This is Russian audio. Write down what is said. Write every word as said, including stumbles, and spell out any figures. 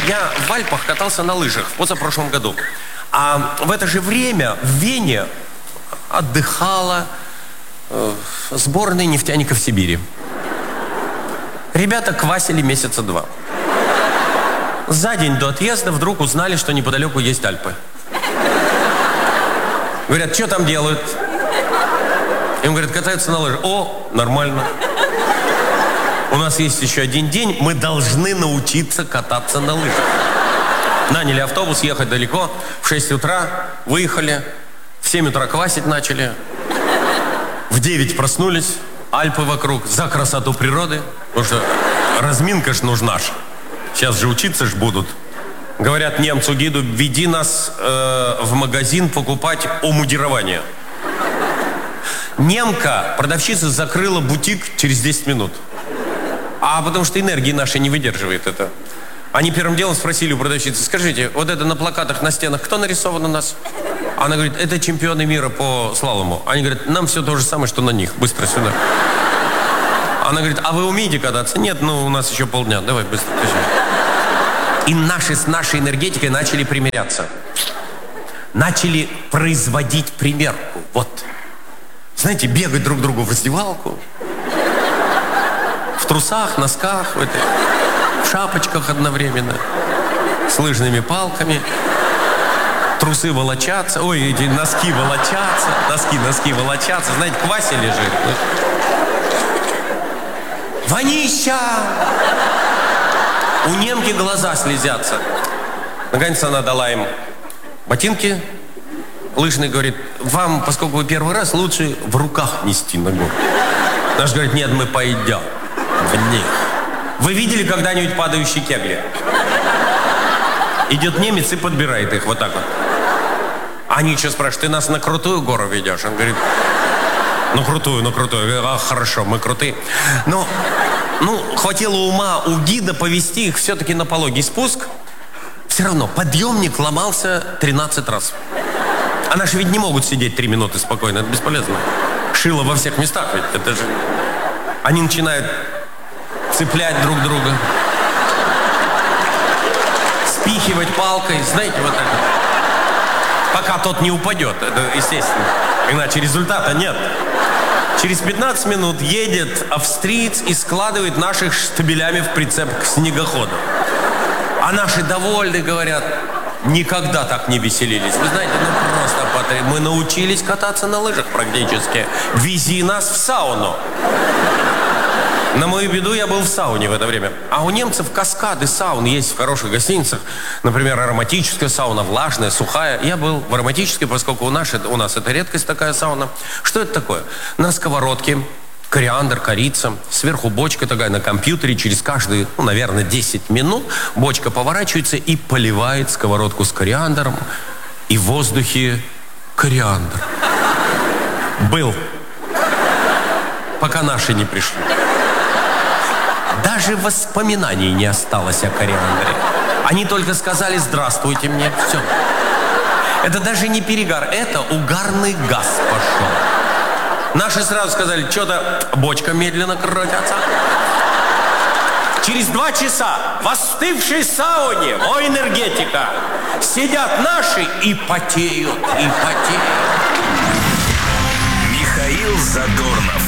я в Альпах катался на лыжах в позапрошлом году. А в это же время в Вене отдыхала э, сборная нефтяников Сибири. Ребята квасили месяца два. За день до отъезда вдруг узнали, что неподалеку есть Альпы. Говорят, что там делают? Им говорят, катаются на лыжах. О, нормально. У нас есть еще один день, мы должны научиться кататься на лыжах. Наняли автобус, ехать далеко. В шесть утра выехали, в семь утра квасить начали. В девять проснулись, Альпы вокруг, за красоту природы. Потому что разминка ж нужна ж. Сейчас же учиться ж будут. Говорят немцу-гиду, веди нас э, в магазин покупать омундирование. Немка, продавщица, закрыла бутик через десять минут. А потому что энергии нашей не выдерживает это. Они первым делом спросили у продавщицы, скажите, вот это на плакатах, на стенах, кто нарисован у нас? Она говорит, это чемпионы мира по слалому. Они говорят, нам все то же самое, что на них. Быстро сюда. Она говорит, а вы умеете кататься? Нет, ну у нас еще полдня. Давай быстро. И наши с нашей энергетикой начали примиряться. Начали производить примерку. Вот. Знаете, бегать друг другу в раздевалку. В трусах, носках, в, этой, в шапочках одновременно. С лыжными палками. Трусы волочатся. Ой, эти носки волочатся. Носки, носки волочатся. Знаете, кваси лежит. Вонища! У немки глаза слезятся. Наконец она дала им ботинки. Лыжный говорит, вам, поскольку вы первый раз, лучше в руках нести ногу. Наш говорит, нет, мы пойдем в них. Вы видели когда-нибудь падающие кегли? Идет немец и подбирает их вот так вот. Они что спрашивают, ты нас на крутую гору ведешь? Он говорит, ну крутую, ну крутую. А, хорошо, мы крутые. Но, ну, хватило ума у гида повести их все-таки на пологий спуск. Все равно подъемник ломался тринадцать раз. А наши ведь не могут сидеть три минуты спокойно, это бесполезно. Шило во всех местах ведь, это же... Они начинают цеплять друг друга. Спихивать палкой, знаете, вот так вот. Пока тот не упадет, это естественно. Иначе результата нет. Через пятнадцать минут едет австриец и складывает наших штабелями в прицеп к снегоходу. А наши довольны, говорят, никогда так не веселились. Вы знаете, ну просто потреб... Мы научились кататься на лыжах практически. Вези нас в сауну. На мою беду я был в сауне в это время. А у немцев каскады саун есть в хороших гостиницах. Например, ароматическая сауна, влажная, сухая. Я был в ароматической, поскольку у нас, у нас это редкость такая сауна. Что это такое? На сковородке кориандр, корица. Сверху бочка такая на компьютере. Через каждые, ну, наверное, десять минут бочка поворачивается и поливает сковородку с кориандром. И в воздухе кориандр. Был. Пока наши не пришли. Даже воспоминаний не осталось о кориандре. Они только сказали «здравствуйте» мне. Все. Это даже не перегар, это угарный газ пошел. Наши сразу сказали, что-то бочка медленно крутится. Через два часа в остывшей сауне, о, энергетика, сидят наши и потеют, и потеют. Михаил Задорнов.